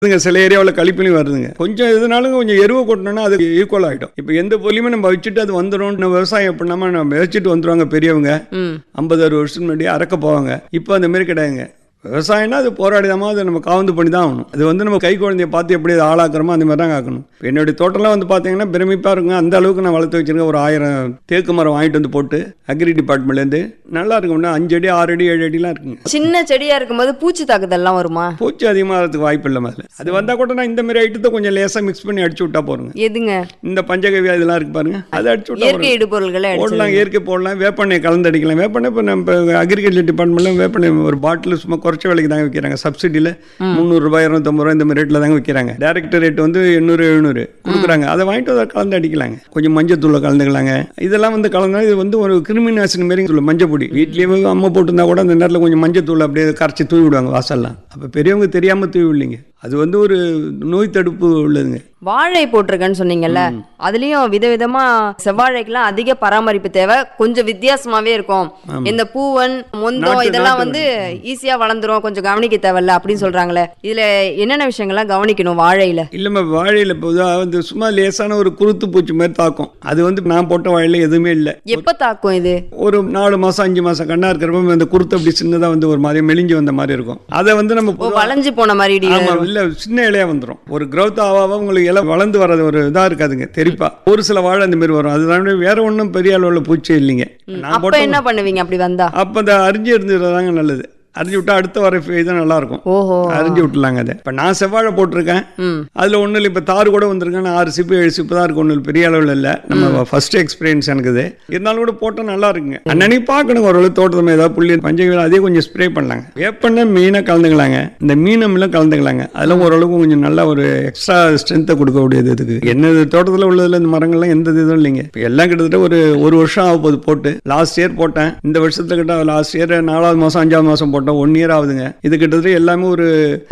சில ஏரியாவில் கழிப்பிலையும் வருதுங்க. கொஞ்சம் எதுனாலும் கொஞ்சம் எருவை கொட்டினோன்னா அது ஈக்குவல் ஆகிடும். இப்போ எந்த பொருளையுமே நம்ம வச்சுட்டு அது வந்துடும். விவசாயம் பண்ணாமல் நம்ம விதைச்சிட்டு வந்துடுவாங்க பெரியவங்க. 50-60 வருஷத்துக்கு முன்னாடி அறக்க போவாங்க. இப்போ அந்த மாதிரி கிடையாதுங்க. விவசாயம்னா அது போராடிதாமா, அதை நம்ம காவந்து பண்ணி தான் ஆகணும். அது நம்ம கை குழந்தைய பார்த்து எப்படி அதை ஆளாக்குறோமோ அந்த மாதிரி தான் ஆக்கணும். என்னுடைய தோட்டம்லாம் பார்த்தீங்கன்னா பிரமிப்பாக இருக்குங்க. அந்த அளவுக்கு நான் வளர்த்து வச்சிருக்கேன். ஒரு 1000 தேக்கு மரம் வாங்கிட்டு வந்து போட்டு அக்ரி டிபார்ட்மெண்ட்லேருந்து நல்லா இருக்கும்னா 5 அடி 6 அடி 7 அடிலாம் இருக்குங்க. சின்ன செடியா இருக்கும்போது பூச்சி தாக்குதல்லாம் வருமா? பூச்சி அதிகமாகிறதுக்கு வாய்ப்பு இல்லை. முதல்ல அது வந்தால் கூட நான் இந்த மாதிரி ஐட்டத்தை கொஞ்சம் லேசாக மிக்ஸ் பண்ணி அடிச்சு விட்டா போறேங்க. எதுங்க? இந்த பஞ்சகவியா இதெல்லாம் இருக்கு பாருங்க, அதை அடிச்சு விட்டா இயற்கை இடுபொருள்களை போடலாம். இயற்கை போடலாம். வேப்பெண்ணெய் கலந்து அடிக்கலாம். வேப்பெண்ணெய் இப்போ நம்ம அக்ரிகல்ச்சர் டிபார்ட்மெண்ட்ல வேப்பெண்ணெய் ஒரு பாட்டில் சும்மா குறைச்ச விலைக்கு தாங்க விற்கிறாங்க. சப்சிடியில் 300 ரூபாய் 250 ரூபாய் இந்த மாதிரி ரேட்டில் தாங்க விற்கிறாங்க. டைரக்ட் ரேட் 800 700 கொடுக்குறாங்க. அதை வாங்கிட்டு அதை கலந்து அடிக்கலாங்க. கொஞ்சம் மஞ்சத்தூளை கலந்துக்கலாங்க. இதெல்லாம் கலந்தா இது ஒரு கிருமி நாசினி மாதிரி மஞ்சள் பொடி வீட்லேயே அம்மா போட்டுருந்தா கூட அந்த நேரத்தில் கொஞ்சம் மஞ்சத்தூள் அப்படியே கரைச்சி தூவி விடுவாங்க வாசல்லாம். அப்போ பெரியவங்க தெரியாமல் தூவி விடலிங்க. அது ஒரு நோய் தடுப்பு உள்ளதுங்க. வாழை போட்டிருக்கேன்னு சொன்னீங்கல்ல, அதுலயும் விதவிதமா செவ்வாழைக்கெல்லாம் அதிக பராமரிப்பு தேவை. கொஞ்சம் வித்தியாசமாவே இருக்கும். இந்த பூவன் மொந்தம் இதெல்லாம் ஈஸியா வளர்ந்துரும், கொஞ்சம் கவனிக்க தேவையில்ல அப்படின்னு சொல்றாங்களே. இதுல என்னென்ன விஷயங்கள்லாம் கவனிக்கணும் வாழையில? இல்லம்மா, வாழையில பொதுவாக சும்மா லேசான ஒரு குருத்து பூச்சி மாதிரி தாக்கும். அது நான் போட்ட வாழையில எதுவுமே இல்லை. எப்ப தாக்கும் இது? ஒரு 4 மாசம் 5 மாசம் கண்ணா இருக்கிறப்ப அந்த குருத்து அப்படி சின்னதா ஒரு மாதிரி மெலிஞ்சு வந்த மாதிரி இருக்கும். அதை நம்ம வளைஞ்சு போன மாதிரி இல்ல, சின்ன இலையா வந்துடும். ஒரு growth ஆவாவ உங்களுக்கு இலை வளர்ந்து வர்றது ஒரு இதா இருக்காதுங்க, தெரிப்பா. ஒரு சில வாழை அந்த மாதிரி வரும். அது வேற ஒன்றும் பெரிய அளவுல பூச்சி இல்லைங்க. அப்ப என்ன பண்ணுவீங்க அப்படி வந்தா? அப்ப அந்த அரிஞ்சு இருந்துதாங்க நல்லது. அரிஞ்சு விட்டா அடுத்த வர இது நல்லா இருக்கும். அரிஞ்சு விட்டுலாங்க. அதை இப்ப நான் செவ்வாழை போட்டிருக்கேன். அதுல ஒண்ணு இல்லை. இப்ப தாறு கூட வந்திருக்கேன். 6 சிப்பு 7 சிப்பு தான் இருக்கு. ஒண்ணு பெரிய அளவில் இல்லை. நம்ம ஃபர்ஸ்ட் எக்ஸ்பீரியன்ஸ் எனக்கு இது. இருந்தாலும் கூட போட்டா நல்லா இருக்குங்க. அன்னன்னைக்கு பார்க்கணும். ஓரளவு தோட்டத்தில் ஏதாவது புள்ளி பஞ்சகவியல் அதே கொஞ்சம் ஸ்ப்ரே பண்ணலாங்க. வேப்பெண்ணெய் மீனை கலந்துக்கலாங்க. இந்த மீனம்லாம் கலந்துக்கலாங்க. அதெல்லாம் ஓரளவுக்கு கொஞ்சம் நல்லா ஒரு எக்ஸ்ட்ரா ஸ்ட்ரென்த்தை கொடுக்கக்கூடியது. இதுக்கு என்ன தோட்டத்தில் உள்ளதுல இந்த மரங்கள்லாம் எந்த இதுவும் இல்லைங்க. இப்போ எல்லாம் கிட்டத்தட்ட ஒரு வருஷம் ஆக போகுது போட்டு. லாஸ்ட் இயர் போட்டேன். இந்த வருஷத்துல கிட்ட லாஸ்ட் இயர் 4வது மாசம் 5வது மாசம் 1 இயர் ஆகுதுங்க. இது கிட்டத்தட்ட எல்லாமே ஒரு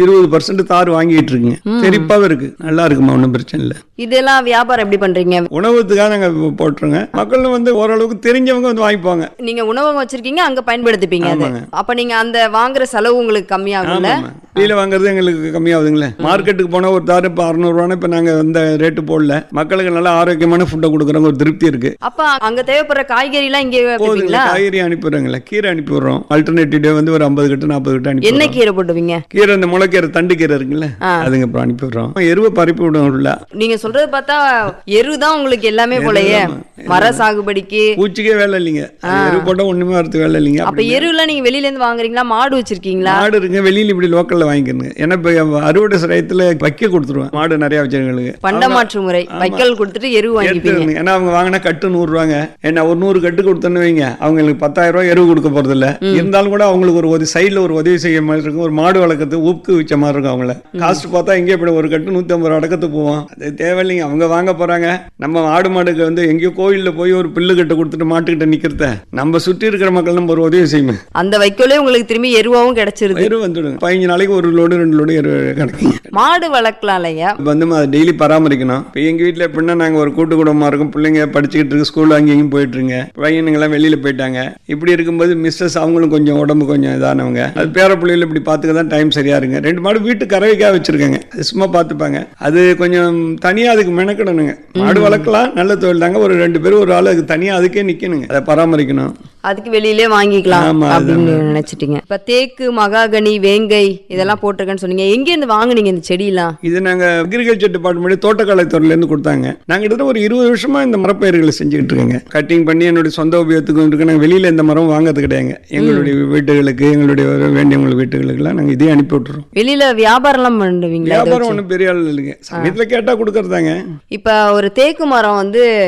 20% தார் வாங்கிட்டு இருக்குங்க. தெரிப்பாவே இருக்கு. நல்லா இருக்குமா, ஒன்றும் பிரச்சனை இல்லை. இதெல்லாம் வியாபாரம் எப்படி பண்றீங்க? உணவுக்காக நாங்க போட்டுருங்க. மக்கள் ஓரளவுக்கு தெரிஞ்சவங்க வாங்கிப்பாங்க. நீங்க உணவகம் வச்சிருக்கீங்க, அங்க பயன்படுத்திப்பீங்க. அப்ப நீங்க அந்த வாங்குற செலவு உங்களுக்கு கம்மியாகும்ல? வெளியில வாங்குறது எங்களுக்கு கம்மியாகுதுங்களே. மார்க்கெட்டுக்கு போனா ஒரு தார் இப்ப 600 ரூபாய். இப்ப நாங்க அந்த ரேட்டு போடல. மக்களுக்கு நல்ல ஆரோக்கியமான ஃபுட்டை கொடுக்குறோங்க. ஒரு திருப்தி இருக்கு. அப்ப அங்க தேவைப்படுற காய்கறி எல்லாம் இங்கே வைப்பீங்களா? காய்கறி அனுப்பிடுறாங்களே. கீரை அனுப்பி விடுறோம். அல்டர்னேட்டிவ் டே ஒரு 50 கட்டு 40 கட்டு அனுப்பி. என்ன கீரை போட்டுவீங்க? கீரை இந்த முளைக்கீரை தண்டு கீரை இருக்குல்ல, அதுங்க அப்புறம் அனுப்பி விடுறோம். எருவை பரப்பி விடுவோம்ல. நீங்க சொல்றது பார்த்தா எரு தான் உங்களுக்கு எல்லாமே போலயே. மர சாகுபடிக்கு பூச்சிக்கே வேலை இல்லைங்க. எரு போட்டா ஒண்ணுமே வரது வேலை இல்லைங்க. அப்ப எருலாம் நீங்க வெளியில இருந்து வாங்குறீங்களா? மாடு வச்சிருக்கீங்களா? மாடு இருக்குங்க. வெளியில இப்படி லோக்கல்ல வாங்கிக்கணுங்க. ஏன்னா இப்ப அறுவடை சமயத்துல வைக்க கொடுத்துருவேன். மாடு நிறைய வச்சிருக்கவங்களுக்கு பண்டமாற்று முறை வைக்கல் கொடுத்துட்டு எரு வாங்கிப்பீங்க. ஏன்னா அவங்க வாங்கினா கட்டு 100 ரூபாங்க. ஏன்னா ஒரு 100 கட்டு கொடுத்தோன்னு வைங்க, அவங்களுக்கு 10,000 ரூபாய் எரு கொடுக்க போறது இல்ல. இருந்தாலும் கூட அவங்களுக்கு ஒரு சைட்ல ஒரு உதவி செய்ய மாதிரி இருக்கும். ஒரு மாடு வளர்க்கறது ஊக்குவிச்ச மாதிரி இருக்கும். அவங்கள காஸ்ட் பார்த்தா எங்கே இப்படி ஒரு கட்டு 150 ரூபா அடக்கத்து போவோம். அது தேவையில்லைங்க. அவங்க வாங்க போறாங்க. நம்ம ஆடு மாடுக்கு எங்கேயோ கோயில்ல போய் ஒரு பில்லு கட்ட கொடுத்துட்டு மாட்டுக்கிட்ட நிக்கிறத நம்ம சுற்றி இருக்கிற மக்கள் நம்ம ஒரு உதவி செய்யுமே. அந்த வைக்கோலே உங்களுக்கு திரும்பி எருவாவும் கிடைச்சிருது. எரு வந்துடுங்க. 15 நாளைக்கு ஒரு லோடு 2 லோடு எரு கிடைக்குங்க. மாடு வளர்க்கலாம் இல்லையா? டெய்லி பராமரிக்கணும். இப்போ எங்க வீட்டுல எப்படின்னா நாங்க ஒரு கூட்டு குடும்பமா இருக்கும். பிள்ளைங்க படிச்சுக்கிட்டு இருக்கு, ஸ்கூல் அங்கேயும் போயிட்டு இருங்க. பையனுங்கெல்லாம் வெளியில போயிட்டாங்க. இப்படி இருக்கும்போது மிஸ்ஸஸ் அவங்களும் கொஞ்சம் உடம்பு கொஞ்சம் இதானவங்க. அது பேர பிள்ளைகள் இப்படி பார்த்துக்க தான் டைம் சரியா இருங்க. 2 மாடு வீட்டு கறவைக்காக வச்சிருக்காங்க. அது சும்மா பார்த்துப்பாங்க. அது கொஞ்சம் தனியா அதுக்கு மெனக்கிடணுங்க. மாடு வளர்க்கலாம், நல்ல தொழில் தாங்க. ஒரு 2 பேர் ஒரு ஆள் அதுக்கு தனியா அதுக்கே நிக்கணுங்க. அதை பராமரிக்கணும். அதுக்கு வெளியிலே வாங்கிக்கலாம் அப்படின்னு நினைச்சிட்டீங்க. இப்ப தேக்கு, மகாகனி, வேங்கை இதெல்லாம் போட்டிருக்கேன்னு சொன்னீங்க. எங்க இருந்து வாங்குனீங்க இந்த செடியெல்லாம்? இது நாங்க அக்ரிகல்ச்சர் டிபார்ட்மெண்ட் தோட்டக்கலைத்துறையில இருந்து கொடுத்தாங்க. நாங்க கிட்டத்தட்ட ஒரு 20 வருஷமா இந்த மரப்பயிர்களை செஞ்சுக்கிட்டு இருக்கேங்க. கட்டிங் பண்ணி என்னுடைய சொந்த உபயோகத்துக்கு இருக்கு. நாங்க வெளியில இந்த மரம் வாங்குறது கிடையாதுங்க. எங்களுடைய வீட்டுகளுக்கு, எங்களுடைய வேண்டியவங்க வீட்டுகளுக்கு எல்லாம் நாங்க இதே அனுப்பி விட்டுறோம். வெளியில வியாபாரம் எல்லாம் பண்ணுவீங்களா? வியாபாரம் ஒன்றும் பெரிய ஆள் இல்லைங்க. சமயத்துல கேட்டா கொடுக்கறதாங்க. இப்ப ஒரு தேக்கு மரம்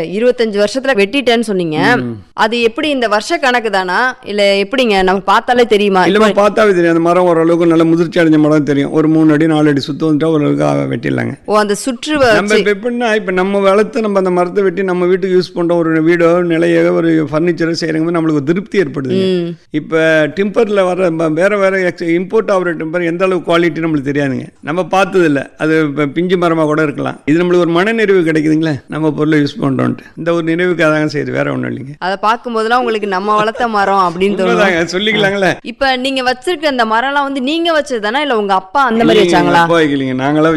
25 வருஷத்துல வெட்டிட்டேன்னு சொன்னீங்க. அது எப்படி இந்த வருஷ கணக்கு தானா இல்ல எப்படிங்க? நம்ம பார்த்தாலே தெரியுமா? இல்ல பார்த்தாவே தெரியும். அந்த மரம் ஓரளவுக்கு நல்ல முதிர்ச்சி அடைஞ்ச மரம் தெரியும். ஒரு 3 அடி 4 அடி சுத்தம் வந்துட்டா ஓரளவுக்கு வெட்டிடலாங்க. அந்த சுற்று நம்ம எப்படின்னா இப்ப நம்ம வளர்த்து நம்ம அந்த மரத்தை வெட்டி நம்ம வீட்டுக்கு யூஸ் பண்றோம். ஒரு வீடோ நிலையோ ஒரு பர்னிச்சரோ செய்யறவங்க நம்மளுக்கு திருப்தி ஏற்படுது. இப்ப டிம்பர்ல வர வேற இம்போர்ட் ஆகிற டிம்பர் எந்த அளவு குவாலிட்டி நம்மளுக்கு தெரியாதுங்க. நம்ம பார்த்தது இல்லை. அது பிஞ்சு மரமா கூட இருக்கலாம். இது நம்மளுக்கு ஒரு மன நிறைவு கிடைக்குதுங்களே, நம்ம பொருளை யூஸ் பண்றோம். இந்த ஒரு நினைவுக்காக தாங்க செய்யுது, வேற ஒண்ணும் இல்லைங்க. அதை பார்க்கும் போதெல்லாம் உங்களுக்கு நம்ம வளர்த்த மரம் அப்படின்னு சொல்லிக்கலாங்களே. இப்ப நீங்க வச்சிருக்க அந்த மரம் எல்லாம் நீங்க வச்சது தானே இல்ல உங்க அப்பா அந்த மாதிரி வச்சாங்களா? அப்பா வைக்கலீங்க, நாங்களா